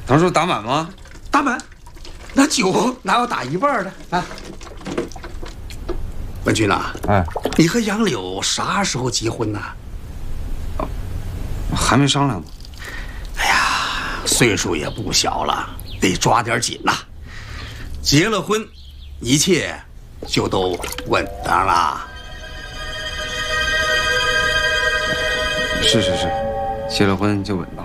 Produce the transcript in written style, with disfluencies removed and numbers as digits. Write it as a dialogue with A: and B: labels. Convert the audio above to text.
A: 堂叔打满吗？
B: 打满，那酒哪有打一半的啊？文君呐，
A: 哎，
B: 你和杨柳啥时候结婚呢？
A: 还没商量呢。
B: 哎呀，岁数也不小了，得抓点紧呐。结了婚，一切就都稳当了。
A: 是，结了婚就稳当。